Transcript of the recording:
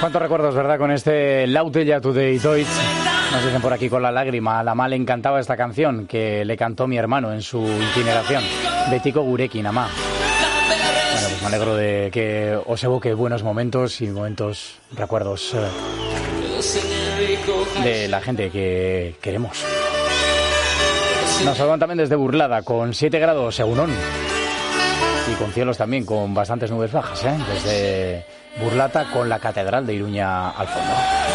Cuántos recuerdos, ¿verdad? Con este Laute ja tu de Deutsch. Nos dicen por aquí con la lágrima. A la Ma le encantaba esta canción que le cantó mi hermano en su incineración. Betiko Gurekin, Ama. Bueno, pues me alegro de que os evoque buenos momentos y momentos, recuerdos de la gente que queremos. Nos saludan también desde Burlada, con 7 grados, Egunon. Y con cielos también, con bastantes nubes bajas, ¿eh? Desde Burlata, con la Catedral de Iruña al fondo.